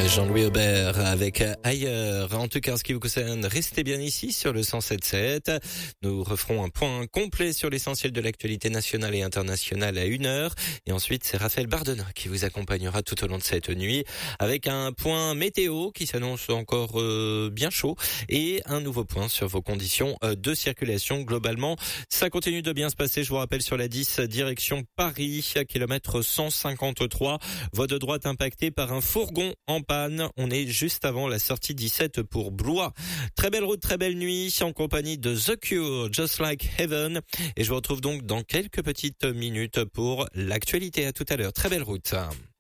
Jean-Louis Aubert avec Ailleurs. En tout cas, en ce qui vous concerne, restez bien ici sur le 107.7. Nous referons un point complet sur l'essentiel de l'actualité nationale et internationale à 1h. Et ensuite, c'est Raphaël Bardena qui vous accompagnera tout au long de cette nuit avec un point météo qui s'annonce encore bien chaud et un nouveau point sur vos conditions de circulation. Globalement, ça continue de bien se passer. Je vous rappelle sur la 10, direction Paris, à kilomètre 153. Voie de droite impactée par un fourgon en panne. On est juste avant la sortie 17 pour Blois. Très belle route, très belle nuit en compagnie de The Cure, Just Like Heaven. Et je vous retrouve donc dans quelques petites minutes pour l'actualité. À tout à l'heure. Très belle route.